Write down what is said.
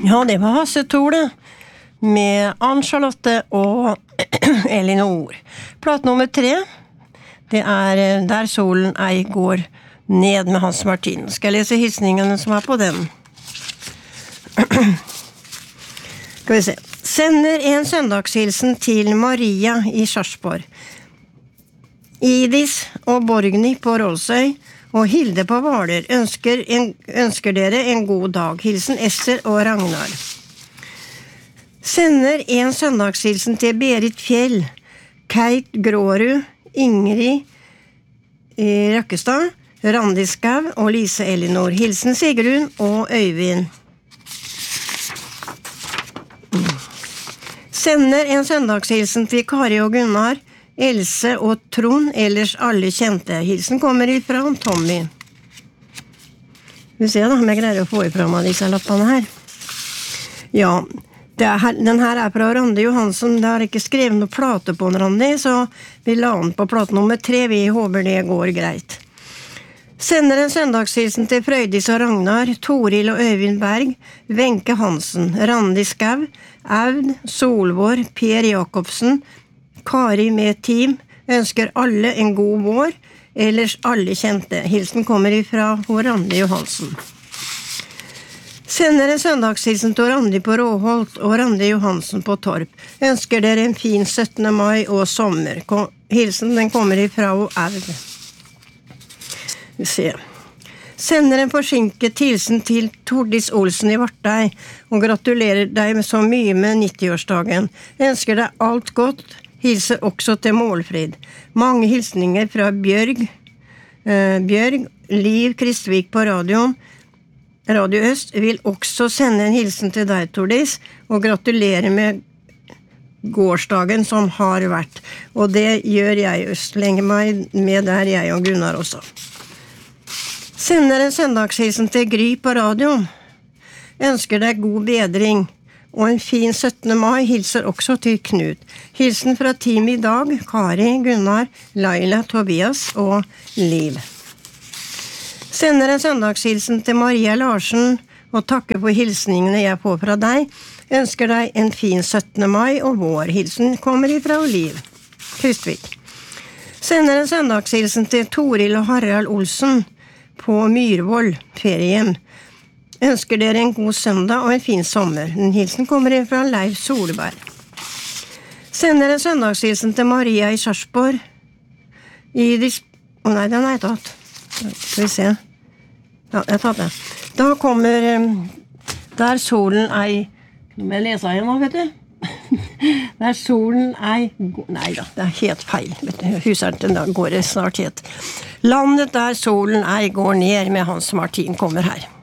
Ja, det var Hasse Tole med Ann-Charlotte og Elinor. Plat nummer 3, det Der solen ei går ned med Hans Martin. Skal jeg lese hilsningene som på den? Skal vi se. Sender en søndagshilsen til Maria i Sarpsborg, Idis og Borgny på Rålsøy og Hilde på Hvaler ønsker dere en god dag. Hilsen Ester og Ragnar. Sender en søndagshilsen til Berit Fjell, Keit Grårud, Ingrid Røkkestad, Randi Skav og Lise Elinor. Hilsen Sigrun og Øyvind. Sender en søndagshilsen til Kari og Gunnar, Else og Trond, ellers alle kjente. Hilsen kommer ifra Tommy. Vi ser da om jeg greier å få ifra meg disse lappene her. Ja, den her fra Randi Johansson. Det har ikke skrevet noe plate på den, Randi, så vi la den på plate nummer 3. Vi håper det går greit. Sender en søndagshilsen til Frøydis og Ragnar, Toril og Øyvind Berg, Wenche Hansen, Randi Skav, Aud, Solvår, Per Jakobsen, Kari med team, ønsker alle en god vår, ellers alle kjente. Hilsen kommer ifra Randi Johansen. Sender en søndagshilsen til Randi på Råholt og Randi Johansen på Torp. Ønsker dere en fin 17. mai og sommer. Hilsen den kommer ifra Aud. Vi ser. Sender en forsinket hilsen til Tordis Olsen i Vartei og gratulerer deg med så mye med 90-årsdagen. Ønsker deg alt godt. Hilser også til Målfrid. Mange hilsninger fra Bjørg, Liv Kristvik på Radio Øst vil også sende en hilsen til deg, Tordis, og gratulere med gårsdagen som har vært. Og det gjør jeg Øst. Slenger meg med der, jeg og Gunnar også. Sender en søndagshilsen til Gry på radio. Ønsker deg god bedring. Og en fin 17. mai hilser også til Knut. Hilsen fra team i dag, Kari, Gunnar, Laila, Tobias og Liv. Sender en søndagshilsen til Maria Larsen og takker for hilsningene jeg får fra deg. Ønsker deg en fin 17. mai og vår. Hilsen kommer ifra Liv Kristvik. Sender en søndagshilsen til Toril og Harald Olsen på Myrvoll, feriehjem. Ønsker dere en god søndag og en fin sommer. Den hilsen kommer fra Leif Solberg. Sender en søndagshilsen til Maria i Sarpsborg. Nei, den har jeg tatt. Skal vi se. Ja, jeg har tatt den. Da kommer Der solen ei... Nå må jeg lese igjen nå, vet du. Der solen ei... Nei da, det helt feil. Husarten, da går det snart helt. Landet der solen ei går ned med Hans Martin kommer her.